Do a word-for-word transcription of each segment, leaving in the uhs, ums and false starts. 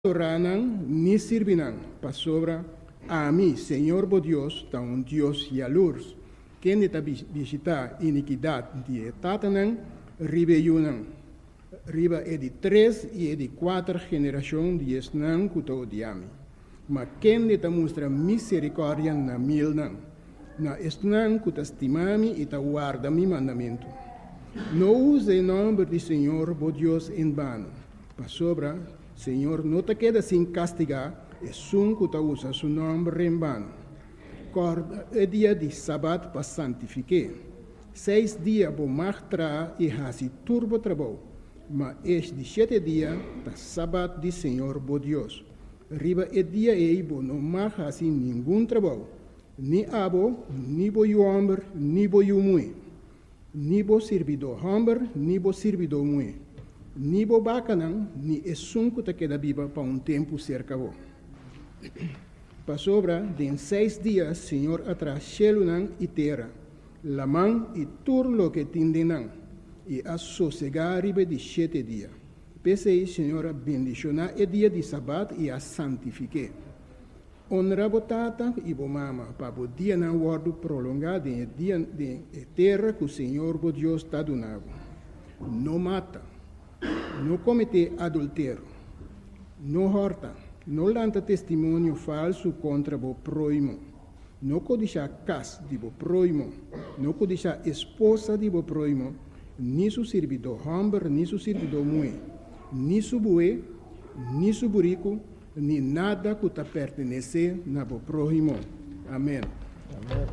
Oranan ni sirvinan pa sobra a mí, Señor bo Dios, ta un Dios yalurs, que neta visita iniquidad de tatanan, ribe yunan, riba e di tres e di quatro generación de esnan kuta odiami. Ma ken neta mostra misericordia na milnan, na esnan kuta estimami e ta guarda mi mandamento. No use el nombre de Señor bo Dios en vano, pa sobra Senhor, não te queda sem castigar, é um que usa seu nome em vano. É dia de sábado para santificar. Seis dias vou mostrar e fazer turbo trabalho, mas este sete dias é sábado de Senhor, bo Deus. Riba é dia e vou não mais fazer nenhum trabalho, nem abo, nem bo homem, nem bo mulher, nem bo servidor homem, nem bo servidor mulher. Ni bo bacanan, ni esunco te queda viva para um tempo cerca bo. Pa sobra, de seis dias, Senhor atrás chelunan e terra, la man e tur lo que tindenan, e a sossegar ribe de sete dias. Pese Senhor bendiciona e dia de sabat e a santifique. Honra bo tata e bo mama, pa bo dia na guardo prolongado em dia de terra que o Senhor bo Deus está donado. No mata. Não comete adultério, não horta, não lanta testemunho falso contra o próximo, não codiça casa de o próximo, não codiça esposa de o próximo, nem seu servidor homem, nem seu servidor mulher, nem seu boi, nem seu burico, nem nada que te pertenece na o próximo. Amém. Amém.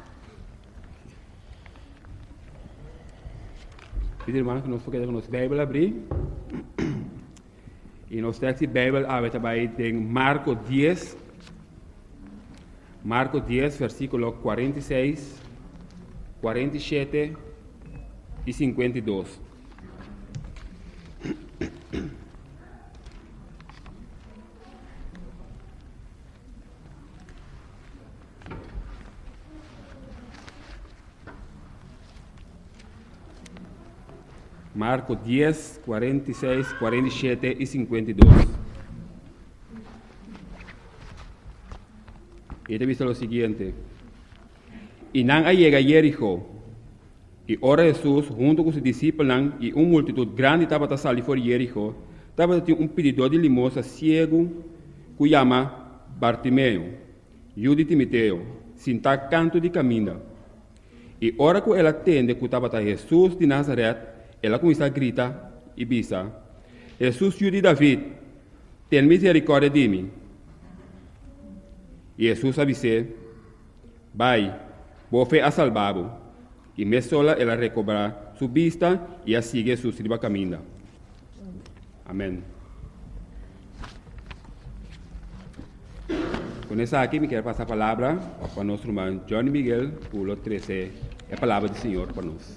Pedir, irmão, que nós queremos a nossa Bíblia abrir. E nós temos a Bíblia aberta em Marcos dez. Marcos dez, versículo quarenta e seis, quarenta e sete e cinquenta e dois. Marcos dez, quarenta e seis, quarenta e sete e cinquenta e dois. E te visto lo siguiente. E não llega a Jericó. E ora Jesus, junto com seus discípulos, e uma multitud grande estava a sair por Jericó, estava um pedidor de limosna cego, que chama Bartimeu, filho de Timoteo, sentado canto de caminho. E ora que ela atende que estava Jesus de Nazaré, ela começa a gritar e bisa: Jesus, filho de David, tem misericórdia de mim. E Jesus avisou: vai, vou fé a salvá-lo. E me sola ela recobra sua vista e a sigue Jesus riba caminho. Amém. Com essa aqui, me quero passar a palavra para nosso irmão Johnny Miguel, pulo treze, a palavra do Senhor para nós.